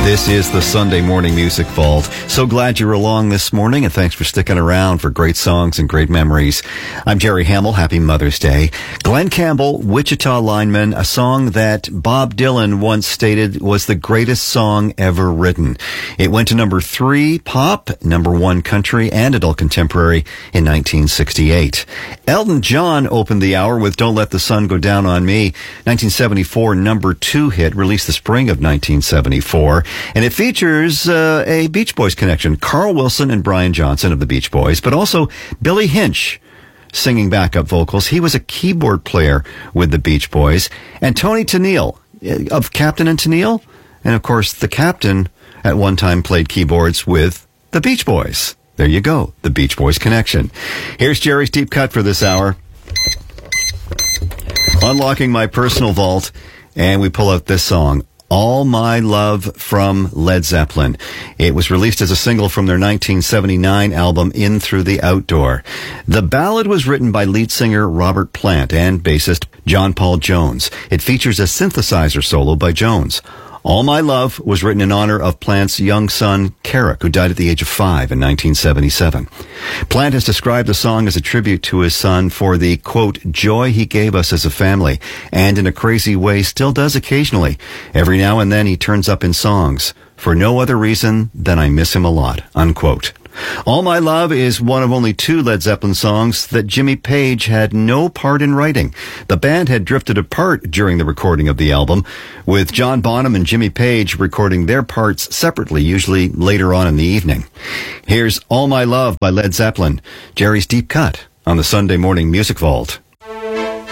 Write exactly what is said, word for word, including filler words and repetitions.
This is the Sunday Morning Music Vault. So glad you're along this morning, and thanks for sticking around for great songs and great memories. I'm Jerry Hamill. Happy Mother's Day. Glenn Campbell, Wichita Lineman, a song that Bob Dylan once stated was the greatest song ever written. It went to number three pop, number one country, and adult contemporary in nineteen sixty-eight. Elton John opened the hour with Don't Let the Sun Go Down on Me, nineteen seventy-four number two hit, released the spring of nineteen seventy-four. And it features uh, a Beach Boys connection, Carl Wilson and Brian Johnson of the Beach Boys, but also Billy Hinch singing backup vocals. He was a keyboard player with the Beach Boys. And Tony Tennille of Captain and Tennille. And, of course, the Captain at one time played keyboards with the Beach Boys. There you go, the Beach Boys connection. Here's Jerry's Deep Cut for this hour. Unlocking my personal vault, and we pull out this song, All My Love from Led Zeppelin. It was released as a single from their nineteen seventy-nine album In Through the Outdoor. The ballad was written by lead singer Robert Plant and bassist John Paul Jones. It features a synthesizer solo by Jones. All My Love was written in honor of Plant's young son, Carrick, who died at the age of five in nineteen seventy-seven. Plant has described the song as a tribute to his son for the, quote, joy he gave us as a family, and in a crazy way still does occasionally. Every now and then he turns up in songs, for no other reason than I miss him a lot, unquote. All My Love is one of only two Led Zeppelin songs that Jimmy Page had no part in writing. The band had drifted apart during the recording of the album, with John Bonham and Jimmy Page recording their parts separately, usually later on in the evening. Here's All My Love by Led Zeppelin, Jerry's Deep Cut on the Sunday Morning Music Vault.